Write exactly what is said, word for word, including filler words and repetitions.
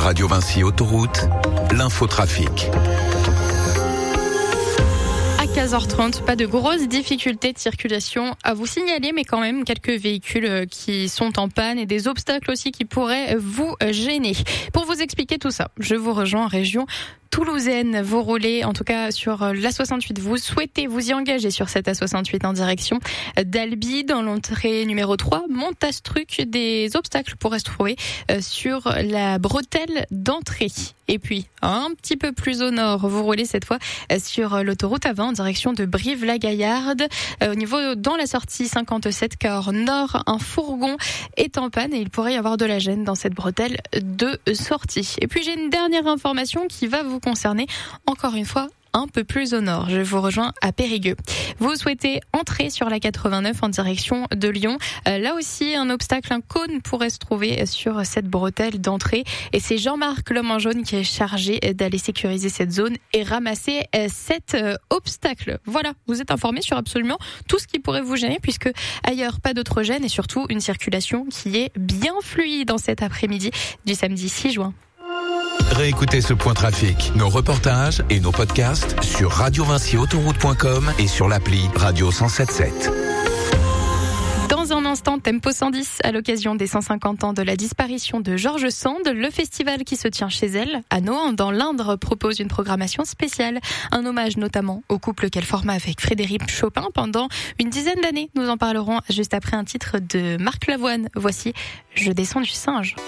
Radio Vinci Autoroute, l'infotrafic. quinze heures trente, pas de grosses difficultés de circulation à vous signaler, mais quand même quelques véhicules qui sont en panne et des obstacles aussi qui pourraient vous gêner. Pour vous expliquer tout ça, je vous rejoins en région toulousaine. Vous roulez en tout cas sur l'A soixante-huit, vous souhaitez vous y engager sur cette A soixante-huit en direction d'Albi, dans l'entrée numéro trois, Montastruc. Des obstacles pourraient se trouver sur la bretelle d'entrée. Et puis, un petit peu plus au nord, vous roulez cette fois sur l'autoroute A vingt en direction de Brive-la-Gaillarde. Au niveau, dans la sortie cinquante-sept Cahors Nord, un fourgon est en panne et il pourrait y avoir de la gêne dans cette bretelle de sortie. Et puis, j'ai une dernière information qui va vous concerner, encore une fois, un peu plus au nord. Je vous rejoins à Périgueux. Vous souhaitez entrer sur la quatre-vingt-neuf en direction de Lyon. Euh, là aussi, un obstacle, un cône pourrait se trouver sur cette bretelle d'entrée. Et c'est Jean-Marc l'homme en jaune qui est chargé d'aller sécuriser cette zone et ramasser euh, cet euh, obstacle. Voilà, vous êtes informés sur absolument tout ce qui pourrait vous gêner, puisque ailleurs, pas d'autre gêne et surtout une circulation qui est bien fluide dans cet après-midi du samedi six juin. Réécoutez ce point trafic, nos reportages et nos podcasts sur radio vinci autoroute point com et sur l'appli Radio cent sept sept. Dans un instant, Tempo cent dix, à l'occasion des cent cinquante ans de la disparition de George Sand, le festival qui se tient chez elle, à Nohant, dans l'Indre, propose une programmation spéciale. Un hommage notamment au couple qu'elle forma avec Frédéric Chopin pendant une dizaine d'années. Nous en parlerons juste après un titre de Marc Lavoine. Voici « Je descends du singe ».